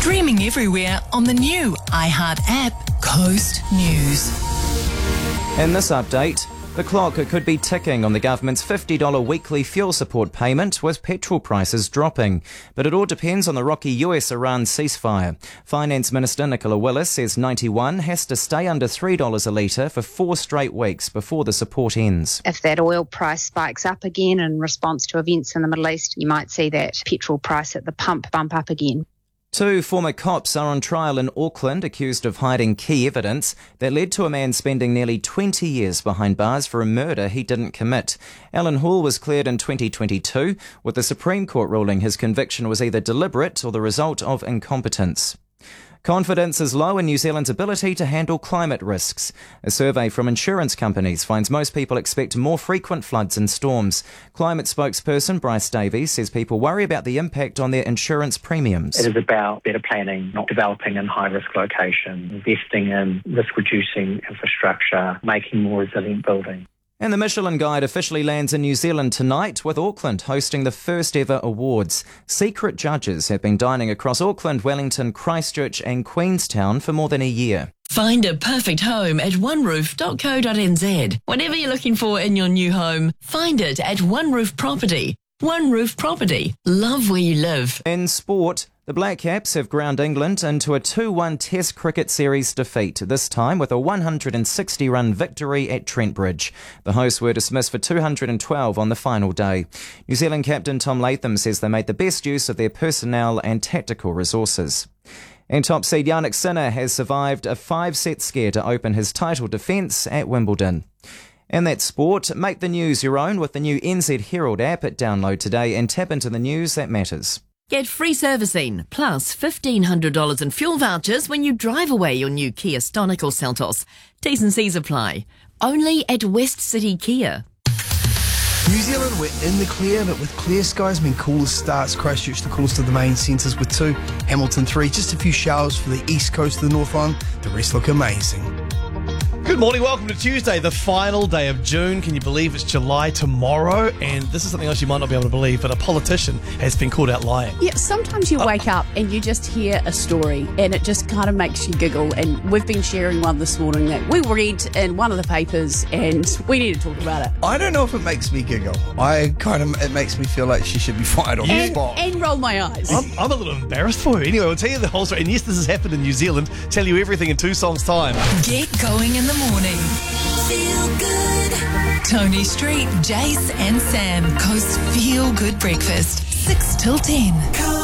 Streaming everywhere on the new iHeart app, Coast News. In this update, the clock could be ticking on the government's $50 weekly fuel support payment with petrol prices dropping. But it all depends on the rocky US-Iran ceasefire. Finance Minister Nicola Willis says 91 has to stay under $3 a litre for 4 straight weeks before the support ends. If that oil price spikes up again in response to events in the Middle East, you might see that petrol price at the pump bump up again. 2 former cops are on trial in Auckland accused of hiding key evidence that led to a man spending nearly 20 years behind bars for a murder he didn't commit. Alan Hall was cleared in 2022, with the Supreme Court ruling his conviction was either deliberate or the result of incompetence. Confidence is low in New Zealand's ability to handle climate risks. A survey from insurance companies finds most people expect more frequent floods and storms. Climate spokesperson Bryce Davies says people worry about the impact on their insurance premiums. It is about better planning, not developing in high-risk locations, investing in risk-reducing infrastructure, making more resilient buildings. And the Michelin Guide officially lands in New Zealand tonight, with Auckland hosting the first ever awards. Secret judges have been dining across Auckland, Wellington, Christchurch and Queenstown for more than a year. Find a perfect home at oneroof.co.nz. Whatever you're looking for in your new home, find it at One Roof Property. One Roof Property. Love where you live. In sport, the Black Caps have ground England into a 2-1 Test cricket series defeat, this time with a 160-run victory at Trent Bridge. The hosts were dismissed for 212 on the final day. New Zealand captain Tom Latham says they made the best use of their personnel and tactical resources. And top seed Jannik Sinner has survived a 5-set scare to open his title defence at Wimbledon. And that's sport. Make the news your own with the new NZ Herald app. Download today and tap into the news that matters. Get free servicing, plus $1,500 in fuel vouchers when you drive away your new Kia Stonic or Seltos. T's and C's apply. Only at West City Kia. New Zealand, we're in the clear, but with clear skies mean coolest starts. Christchurch the coolest of the main centres with 2, Hamilton 3, just a few showers for the east coast of the North Island. The rest look amazing. Good morning, welcome to Tuesday, the final day of June. Can you believe it's July tomorrow? And this is something else you might not be able to believe, but a politician has been caught out lying. Yeah, sometimes you wake up and you just hear a story and it just kind of makes you giggle. And we've been sharing one this morning that we read in one of the papers and we need to talk about it. I don't know if it makes me giggle. It makes me feel like she should be fired on the spot. And roll my eyes. I'm a little embarrassed for her. Anyway, we'll tell you the whole story. And yes, this has happened in New Zealand. Tell you everything in 2 songs' time. Get going in the morning. Feel good. Tony Street, Jace and Sam. Coast Feel Good Breakfast. 6 till 10.